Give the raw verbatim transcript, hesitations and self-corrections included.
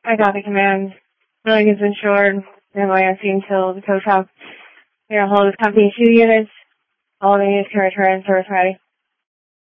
I got the command. Building is insured. M I S C until the tow truck. We're going to hold this company two units. All the units can return service ready.